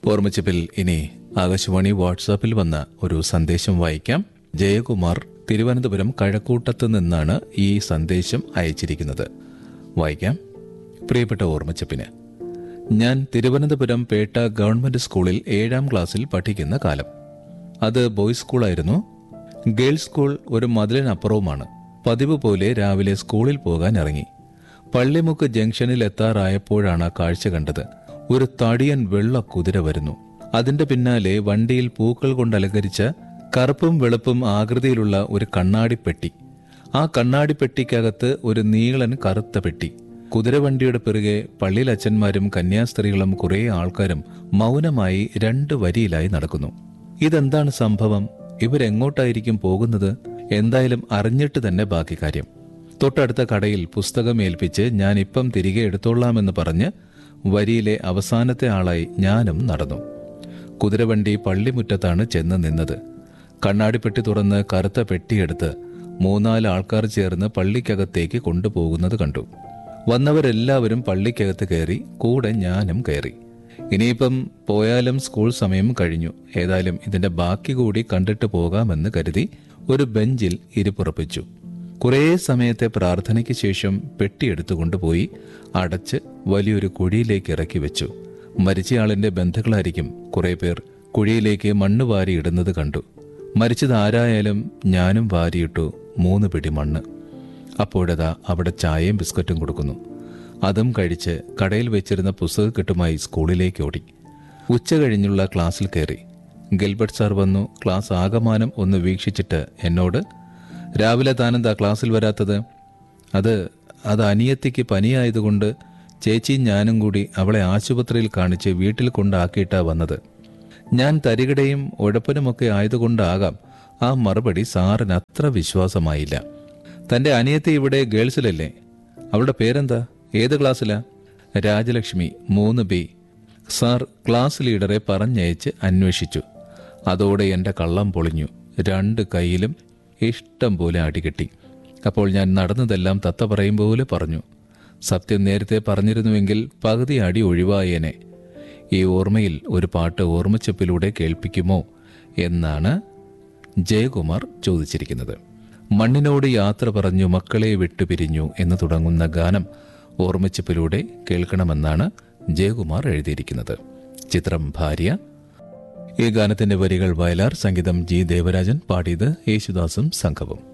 ഓർമ്മിച്ചപ്പിൽ ഇനി ആകാശവാണി വാട്സാപ്പിൽ വന്ന ഒരു സന്ദേശം വായിക്കാം. ജയകുമാർ തിരുവനന്തപുരം കഴക്കൂട്ടത്ത് നിന്നാണ് ഈ സന്ദേശം അയച്ചിരിക്കുന്നത്. വായിക്കാം. പ്രിയപ്പെട്ട ഓർമ്മിച്ചപ്പിന്, ഞാൻ തിരുവനന്തപുരം പേട്ട ഗവൺമെന്റ് സ്കൂളിൽ 7ാം ക്ലാസ്സിൽ പഠിക്കുന്ന കാലം. അത് ബോയ്സ് സ്കൂളായിരുന്നു. ഗേൾസ് സ്കൂൾ ഒരു മതിലിനപ്പുറവുമാണ്. പതിവ് പോലെ രാവിലെ സ്കൂളിൽ പോകാൻ ഇറങ്ങി. പള്ളിമുക്ക് ജംഗ്ഷനിൽ എത്താറായപ്പോഴാണ് കാഴ്ച കണ്ടത്. ഒരു തടിയൻ വെള്ള കുതിര വരുന്നു. അതിന്റെ പിന്നാലെ വണ്ടിയിൽ പൂക്കൾ കൊണ്ട് അലങ്കരിച്ച കറുപ്പും വെളുപ്പും ആകൃതിയിലുള്ള ഒരു കണ്ണാടിപ്പെട്ടി. ആ കണ്ണാടിപ്പെട്ടിക്കകത്ത് ഒരു നീളൻ കറുത്ത പെട്ടി. കുതിരവണ്ടിയുടെ പിറകെ പള്ളിയിലച്ഛന്മാരും കന്യാസ്ത്രീകളും കുറേ ആൾക്കാരും മൗനമായി 2 വരിയിലായി നടക്കുന്നു. ഇതെന്താണ് സംഭവം? ഇവരെങ്ങോട്ടായിരിക്കും പോകുന്നത്? എന്തായാലും അറിഞ്ഞിട്ട് തന്നെ ബാക്കി കാര്യം. തൊട്ടടുത്ത കടയിൽ പുസ്തകം ഏൽപ്പിച്ച് ഞാൻ ഇപ്പം തിരികെ എടുത്തോളാമെന്ന് പറഞ്ഞ് വരിയിലെ അവസാനത്തെ ആളായി ഞാനും നടന്നു. കുതിരവണ്ടി പള്ളിമുറ്റത്താണ് ചെന്ന് നിന്നത്. കണ്ണാടിപ്പെട്ടി തുറന്ന് കറുത്ത പെട്ടിയെടുത്ത് 3-4 ആൾക്കാർ ചേർന്ന് പള്ളിക്കകത്തേക്ക് കൊണ്ടുപോകുന്നത് കണ്ടു. വന്നവരെല്ലാവരും പള്ളിക്കകത്ത് കയറി. കൂടെ ഞാനും കയറി. ഇനിയിപ്പം പോയാലും സ്കൂൾ സമയം കഴിഞ്ഞു. ഏതായാലും ഇതിന്റെ ബാക്കി കൂടി കണ്ടിട്ട് പോകാമെന്ന് കരുതി ഒരു ബെഞ്ചിൽ ഇരിപ്പുറപ്പിച്ചു. കുറേ സമയത്തെ പ്രാർത്ഥനയ്ക്ക് ശേഷം പെട്ടിയെടുത്തു കൊണ്ടുപോയി അടച്ച് വലിയൊരു കുഴിയിലേക്ക് ഇറക്കി വെച്ചു. മരിച്ചയാളിന്റെ ബന്ധുക്കളായിരിക്കും കുറെ പേർ കുഴിയിലേക്ക് മണ്ണ് വാരി ഇടുന്നത് കണ്ടു. മരിച്ചത് ആരായാലും ഞാനും വാരിയിട്ടു 3 പിടി മണ്ണ്. അപ്പോഴതാ അവിടെ ചായയും ബിസ്ക്കറ്റും കൊടുക്കുന്നു. അതും കഴിച്ച് കടയിൽ വെച്ചിരുന്ന പുസ്തകക്കെട്ടുമായി സ്കൂളിലേക്ക് ഓടി. ഉച്ച കഴിഞ്ഞുള്ള ക്ലാസ്സിൽ കയറി. ഗിൽബർട്ട് സാർ വന്നു. ക്ലാസ് ആകമാനം ഒന്ന് വീക്ഷിച്ചിട്ട് എന്നോട്, രാവിലെ താനെന്താ ക്ലാസ്സിൽ വരാത്തത്? അത് അനിയത്തിക്ക് പനിയായതുകൊണ്ട് ചേച്ചിയും ഞാനും കൂടി അവളെ ആശുപത്രിയിൽ കാണിച്ച് വീട്ടിൽ കൊണ്ടാക്കിയിട്ടാ വന്നത്. ഞാൻ തരികിടയും ഉഴപ്പനുമൊക്കെ ആയതുകൊണ്ടാകാം ആ മറുപടി സാറിന് അത്ര വിശ്വാസമായില്ല. തന്റെ അനിയത്തി ഇവിടെ ഗേൾസിലല്ലേ? അവളുടെ പേരെന്താ? ഏത് ക്ലാസ്സിലാ? രാജലക്ഷ്മി 3B. സാർ ക്ലാസ് ലീഡറെ പറഞ്ഞയച്ച് അന്വേഷിച്ചു. അതോടെ എൻ്റെ കള്ളം പൊളിഞ്ഞു. 2 കൈയിലും ഇഷ്ടം പോലെ അടികിട്ടി. അപ്പോൾ ഞാൻ നടന്നതെല്ലാം തത്ത പറയും പോലെ പറഞ്ഞു. സത്യം നേരത്തെ പറഞ്ഞിരുന്നുവെങ്കിൽ പകുതി അടി ഒഴിവായേനെ. ഈ ഓർമ്മയിൽ ഒരു പാട്ട് ഓർമ്മച്ചപ്പിലൂടെ കേൾപ്പിക്കുമോ എന്നാണ് ജയകുമാർ ചോദിച്ചിരിക്കുന്നത്. മണ്ണിനോട് യാത്ര പറഞ്ഞു മക്കളെ വിട്ടുപിരിഞ്ഞു എന്ന് തുടങ്ങുന്ന ഗാനം ഓർമ്മച്ചപ്പിലൂടെ കേൾക്കണമെന്നാണ് ജയകുമാർ എഴുതിയിരിക്കുന്നത്. ചിത്രം ഭാര്യ. ഈ ഗാനത്തിന്റെ വരികൾ വയലാർ, സംഗീതം G. ദേവരാജൻ, പാടിയത് യേശുദാസും സംഘവും.